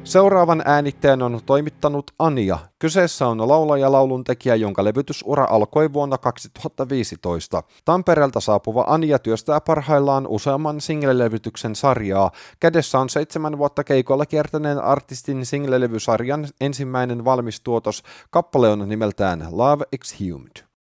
Seuraavan äänitteen on toimittanut Anja. Kyseessä on laulaja lauluntekijä, jonka levytysura alkoi vuonna 2015. Tampereelta saapuva Anja työstää parhaillaan useamman single-levytyksen sarjaa. Kädessä on 7 vuotta keikolla kiertäneen artistin single-levysarjan ensimmäinen valmis tuotos. Kappale on nimeltään Love Exhumed.